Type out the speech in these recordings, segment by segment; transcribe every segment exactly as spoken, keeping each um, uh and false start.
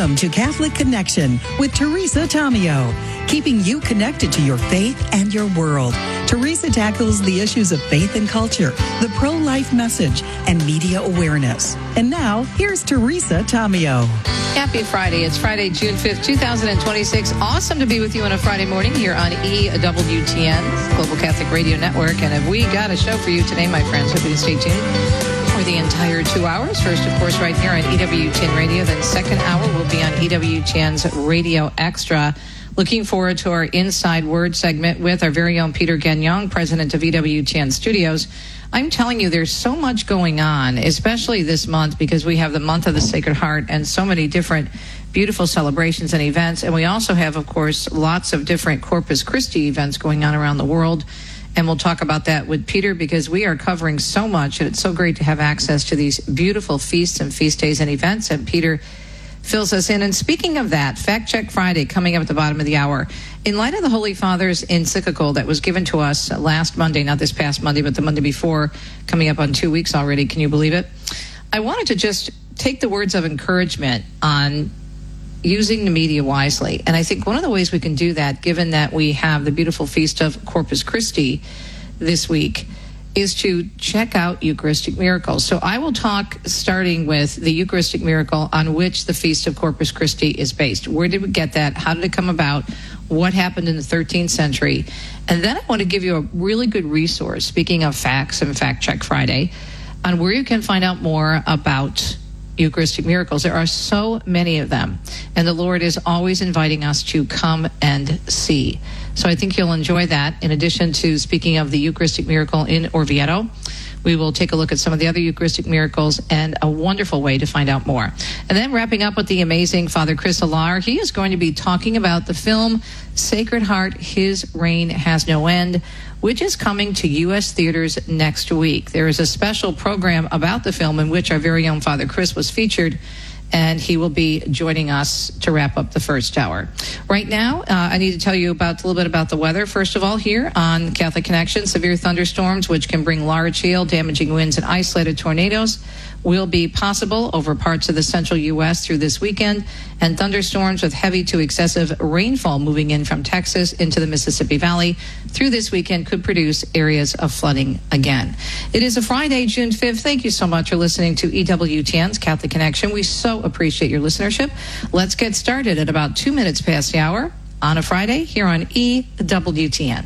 Welcome to Catholic Connection with Teresa Tomeo, keeping you connected to your faith and your world. Teresa tackles the issues of faith and culture, the pro-life message, and media awareness. And now, here's Teresa Tomeo. Happy Friday. It's Friday, June fifth, twenty twenty-six. Awesome to be with you on a Friday morning here on E W T N, Global Catholic Radio Network. And have we got a show for you today, my friends? Hope you can stay tuned for the entire two hours. First, of course, right here on E W T N Radio. Then second hour will be on E W T N's Radio Extra. Looking forward to our Inside Word segment with our very own Peter Gagnon, president of E W T N Studios. I'm telling you, there's so much going on, especially this month, because we have the month of the Sacred Heart and so many different beautiful celebrations and events. And we also have, of course, lots of different Corpus Christi events going on around the world. And we'll talk about that with Peter, because we are covering so much, and it's so great to have access to these beautiful feasts and feast days and events. And Peter fills us in. And speaking of that, Fact Check Friday coming up at the bottom of the hour. In light of the Holy Father's encyclical that was given to us last Monday, not this past Monday, but the Monday before, coming up on two weeks already, can you believe it? I wanted to just take the words of encouragement on using the media wisely. And I think one of the ways we can do that, given that we have the beautiful feast of Corpus Christi this week, is to check out Eucharistic miracles. So I will talk starting with the Eucharistic miracle on which the Feast of Corpus Christi is based. Where did we get that? How did it come about? What happened in the thirteenth century? And then I want to give you a really good resource, speaking of facts and Fact Check Friday, on where you can find out more about Eucharistic miracles. There are so many of them, and the Lord is always inviting us to come and see. So I think you'll enjoy that. In addition to speaking of the Eucharistic miracle in Orvieto, we will take a look at some of the other Eucharistic miracles and a wonderful way to find out more. And then wrapping up with the amazing Father Chris Alar, he is going to be talking about the film Sacred Heart, His Reign Has No End, which is coming to U S theaters next week. There is a special program about the film in which our very own Father Chris was featured, and he will be joining us to wrap up the first hour. Right now, uh, I need to tell you about a little bit about the weather. First of all, here on Catholic Connection, severe thunderstorms, which can bring large hail, damaging winds, and isolated tornadoes, will be possible over parts of the central U S through this weekend, and thunderstorms with heavy to excessive rainfall moving in from Texas into the Mississippi Valley through this weekend could produce areas of flooding again. It is a Friday, June fifth. Thank you so much for listening to E W T N's Catholic Connection. We so appreciate your listenership. Let's get started at about two minutes past the hour on a Friday here on E W T N.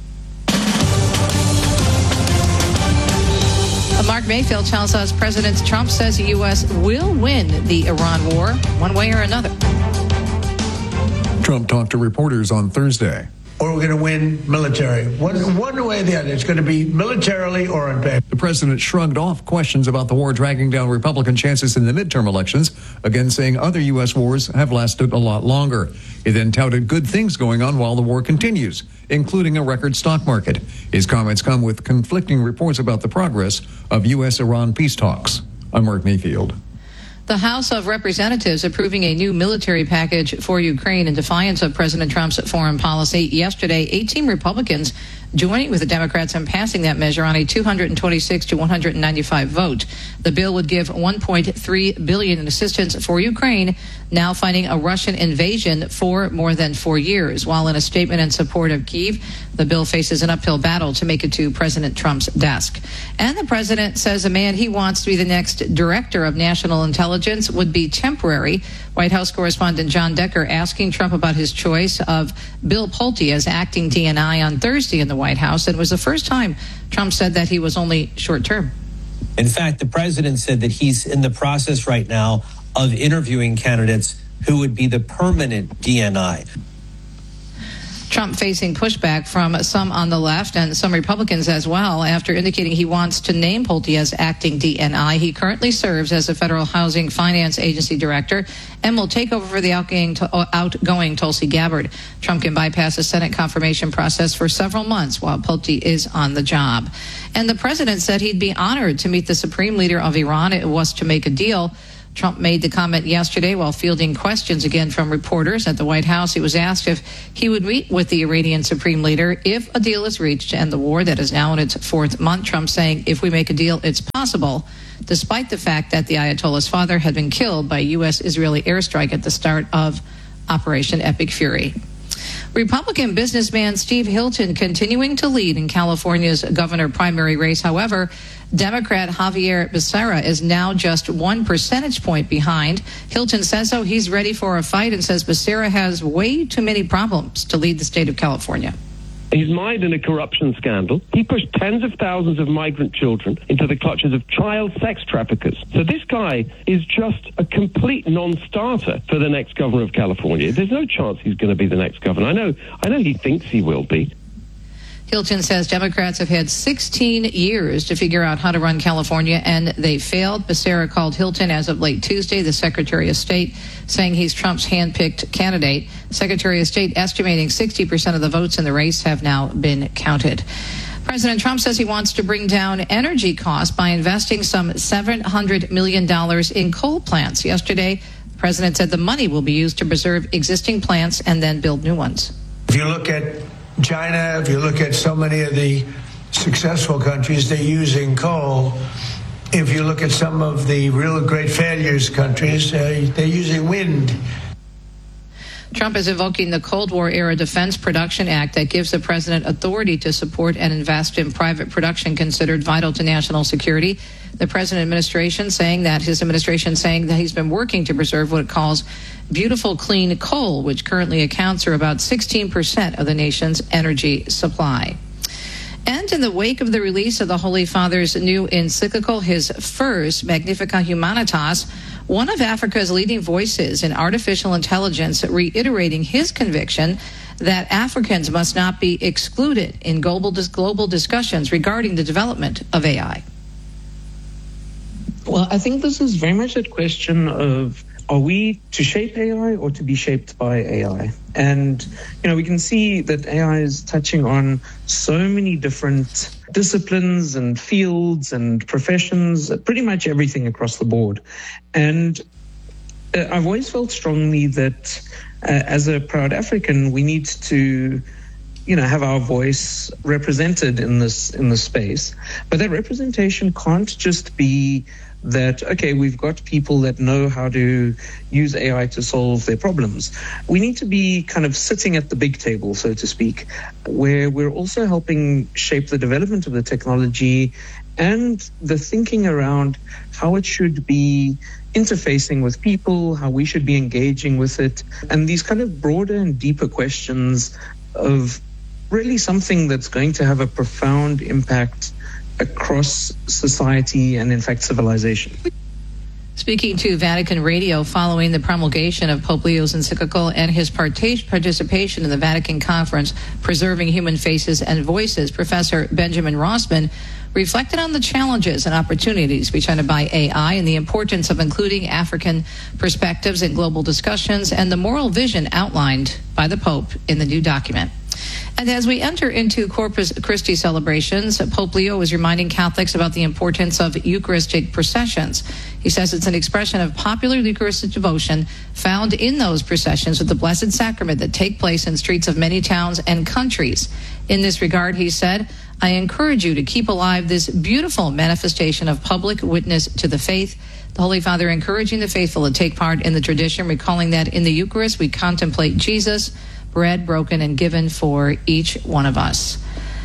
Mark Mayfield tells us President Trump says the U S will win the Iran war one way or another. Trump talked to reporters on Thursday. Or we're going to win military. One, one way or the other. It's going to be militarily or on paper. The president shrugged off questions about the war dragging down Republican chances in the midterm elections, again saying other U S wars have lasted a lot longer. He then touted good things going on while the war continues, including a record stock market. His comments come with conflicting reports about the progress of U S Iran peace talks. I'm Mark Mayfield. The House of Representatives approving a new military package for Ukraine in defiance of President Trump's foreign policy. Yesterday, eighteen Republicans joining with the Democrats in passing that measure on a two hundred twenty-six to one hundred ninety-five vote. The bill would give one point three billion dollars in assistance for Ukraine, now fighting a Russian invasion for more than four years. While in a statement in support of Kyiv, the bill faces an uphill battle to make it to President Trump's desk. And the president says a man he wants to be the next director of national intelligence would be temporary. White House correspondent John Decker asking Trump about his choice of Bill Pulte as acting D N I on Thursday in the White House. And it was the first time Trump said that he was only short term. In fact, the president said that he's in the process right now of interviewing candidates who would be the permanent D N I. Trump facing pushback from some on the left and some Republicans as well after indicating he wants to name Pulte as acting D N I. He currently serves as a Federal Housing Finance Agency director and will take over for the outgoing, outgoing Tulsi Gabbard. Trump can bypass the Senate confirmation process for several months while Pulte is on the job. And the president said he'd be honored to meet the supreme leader of Iran. It was to make a deal. Trump made the comment yesterday while fielding questions again from reporters at the White House. He was asked if he would meet with the Iranian supreme leader if a deal is reached to end the war that is now in its fourth month. Trump saying, if we make a deal, it's possible, despite the fact that the Ayatollah's father had been killed by a U S Israeli airstrike at the start of Operation Epic Fury. Republican businessman Steve Hilton continuing to lead in California's governor primary race. However, Democrat Javier Becerra is now just one percentage point behind. Hilton says so. He's ready for a fight and says Becerra has way too many problems to lead the state of California. He's mired in a corruption scandal. He pushed tens of thousands of migrant children into the clutches of child sex traffickers. So this guy is just a complete non-starter for the next governor of California. There's no chance he's going to be the next governor. I know, I know he thinks he will be. Hilton says Democrats have had sixteen years to figure out how to run California, and they failed. Becerra called Hilton as of late Tuesday, the Secretary of State, saying he's Trump's hand-picked candidate. Secretary of State estimating sixty percent of the votes in the race have now been counted. President Trump says he wants to bring down energy costs by investing some seven hundred million dollars in coal plants. Yesterday, the president said the money will be used to preserve existing plants and then build new ones. If you look at China, if you look at so many of the successful countries, they're using coal. If you look at some of the real great failures countries, uh, they're using wind. Trump is invoking the Cold War-era Defense Production Act that gives the president authority to support and invest in private production considered vital to national security. The president administration saying that his administration saying that he's been working to preserve what it calls beautiful, clean coal, which currently accounts for about sixteen percent of the nation's energy supply. And in the wake of the release of the Holy Father's new encyclical, his first, Magnificat Humanitas, one of Africa's leading voices in artificial intelligence reiterating his conviction that Africans must not be excluded in global, global discussions regarding the development of A I. Well, I think this is very much that question of, are we to shape A I or to be shaped by A I? And, you know, we can see that A I is touching on so many different disciplines and fields and professions, pretty much everything across the board. And uh, I've always felt strongly that uh, as a proud African, we need to, you know, have our voice represented in this in this space. But that representation can't just be that, okay, we've got people that know how to use A I to solve their problems. We need to be kind of sitting at the big table, so to speak, where we're also helping shape the development of the technology and the thinking around how it should be interfacing with people, how we should be engaging with it, and these kind of broader and deeper questions of really something that's going to have a profound impact across society and, in fact, civilization. Speaking to Vatican Radio following the promulgation of Pope Leo's encyclical and his participation in the Vatican Conference, Preserving Human Faces and Voices, Professor Benjamin Rossman reflected on the challenges and opportunities presented by A I and the importance of including African perspectives in global discussions and the moral vision outlined by the Pope in the new document. And as we enter into Corpus Christi celebrations, Pope Leo is reminding Catholics about the importance of Eucharistic processions. He says it's an expression of popular Eucharistic devotion found in those processions with the Blessed Sacrament that take place in streets of many towns and countries. In this regard, he said, I encourage you to keep alive this beautiful manifestation of public witness to the faith. The Holy Father encouraging the faithful to take part in the tradition, recalling that in the Eucharist we contemplate Jesus, bread broken and given for each one of us.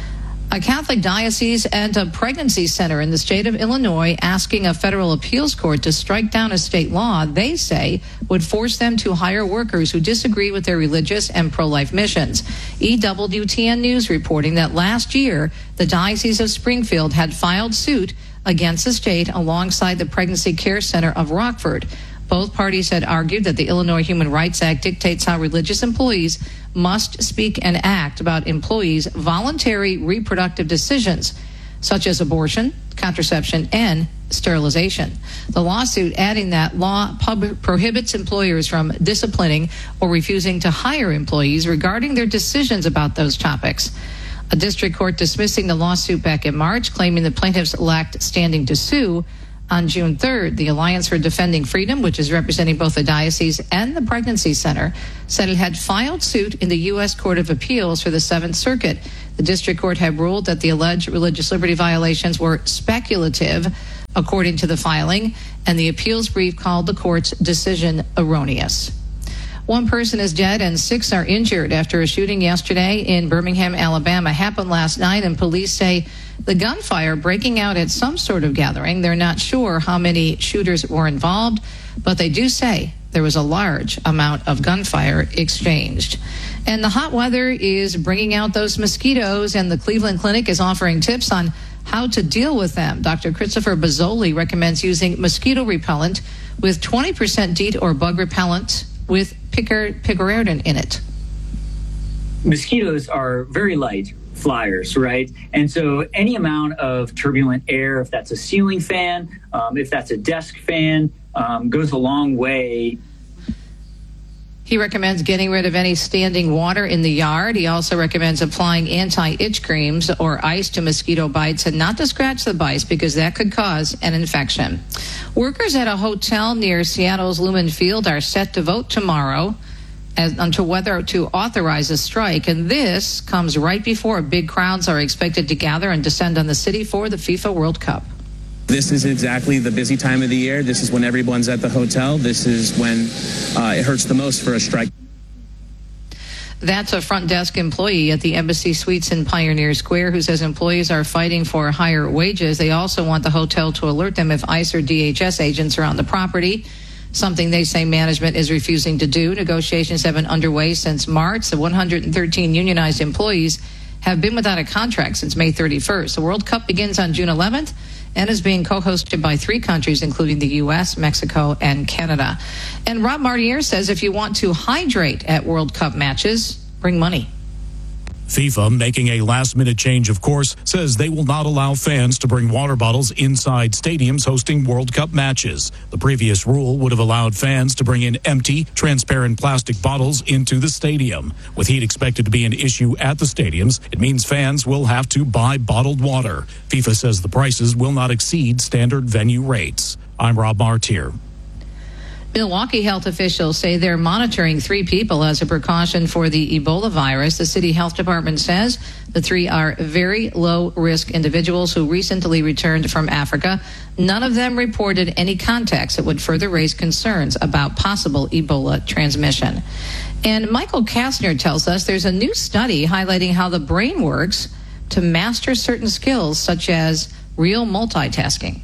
A Catholic diocese and a pregnancy center in the state of Illinois asking a federal appeals court to strike down a state law they say would force them to hire workers who disagree with their religious and pro-life missions. E W T N News reporting that last year, the Diocese of Springfield had filed suit against the state alongside the Pregnancy Care Center of Rockford. Both parties had argued that the Illinois Human Rights Act dictates how religious employees must speak and act about employees' voluntary reproductive decisions, such as abortion, contraception, and sterilization. The lawsuit adding that law pub- prohibits employers from disciplining or refusing to hire employees regarding their decisions about those topics. A district court dismissing the lawsuit back in March, claiming the plaintiffs lacked standing to sue. On June third, the Alliance for Defending Freedom, which is representing both the diocese and the pregnancy center, said it had filed suit in the U S Court of Appeals for the Seventh Circuit. The district court had ruled that the alleged religious liberty violations were speculative, according to the filing, and the appeals brief called the court's decision erroneous. One person is dead and six are injured after a shooting yesterday in Birmingham, Alabama. Happened last night, and police say the gunfire breaking out at some sort of gathering. They're not sure how many shooters were involved, but they do say there was a large amount of gunfire exchanged. And the hot weather is bringing out those mosquitoes, and the Cleveland Clinic is offering tips on how to deal with them. Doctor Christopher Bozzoli recommends using mosquito repellent with twenty percent DEET or bug repellent with picker, picaridin in it. Mosquitoes are very light flyers, right? And so any amount of turbulent air, if that's a ceiling fan, um, if that's a desk fan, um, goes a long way. He recommends getting rid of any standing water in the yard. He also recommends applying anti-itch creams or ice to mosquito bites, and not to scratch the bites because that could cause an infection. Workers at a hotel near Seattle's Lumen Field are set to vote tomorrow as, onto whether to authorize a strike, and this comes right before big crowds are expected to gather and descend on the city for the FIFA World Cup. This is exactly the busy time of the year. This is when everyone's at the hotel. This is when uh, it hurts the most for a strike. That's a front desk employee at the Embassy Suites in Pioneer Square who says employees are fighting for higher wages. They also want the hotel to alert them if ICE or D H S agents are on the property, something they say management is refusing to do. Negotiations have been underway since March. The one hundred thirteen unionized employees have been without a contract since May thirty-first. The World Cup begins on June eleventh and is being co-hosted by three countries, including the U S, Mexico, and Canada. And Rob Martier says if you want to hydrate at World Cup matches, bring money. FIFA, making a last-minute change of course, says they will not allow fans to bring water bottles inside stadiums hosting World Cup matches. The previous rule would have allowed fans to bring in empty, transparent plastic bottles into the stadium. With heat expected to be an issue at the stadiums, it means fans will have to buy bottled water. FIFA says the prices will not exceed standard venue rates. I'm Rob Martier. Milwaukee health officials say they're monitoring three people as a precaution for the Ebola virus. The city health department says the three are very low-risk individuals who recently returned from Africa. None of them reported any contacts that would further raise concerns about possible Ebola transmission. And Michael Kastner tells us there's a new study highlighting how the brain works to master certain skills, such as real multitasking.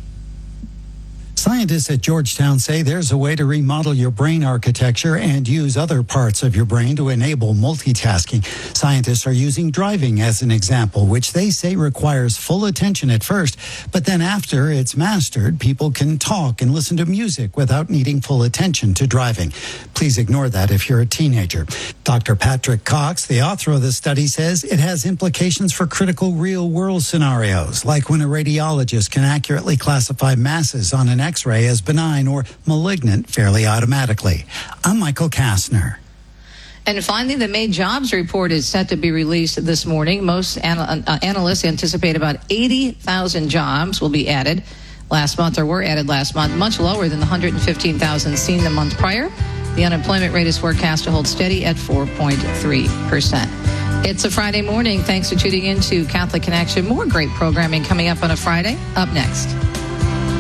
Scientists at Georgetown say there's a way to remodel your brain architecture and use other parts of your brain to enable multitasking. Scientists are using driving as an example, which they say requires full attention at first, but then after it's mastered, people can talk and listen to music without needing full attention to driving. Please ignore that if you're a teenager. Doctor Patrick Cox, the author of the study, says it has implications for critical real-world scenarios, like when a radiologist can accurately classify masses on an X-ray as benign or malignant fairly automatically. I'm Michael Kastner. And finally, the May jobs report is set to be released this morning. Most anal- uh, analysts anticipate about eighty thousand jobs will be added last month or were added last month, much lower than the one hundred fifteen thousand seen the month prior. The unemployment rate is forecast to hold steady at four point three percent. It's a Friday morning. Thanks for tuning in to Catholic Connection. More great programming coming up on a Friday. Up next.